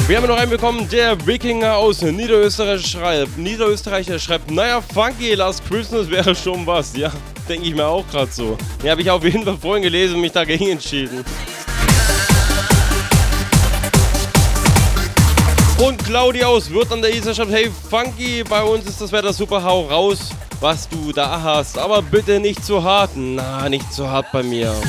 Wir haben noch einen bekommen, der Wikinger aus Niederösterreich schreibt, naja, funky, Last Christmas wäre schon was. Ja, denke ich mir auch gerade so. Ja, habe ich auf jeden Fall vorhin gelesen und mich dagegen entschieden. Und Claudia aus Würth an der Isar schreibt, hey Funky, bei uns ist das Wetter super, hau raus, was du da hast. Aber bitte nicht zu hart. Na, nicht zu hart bei mir.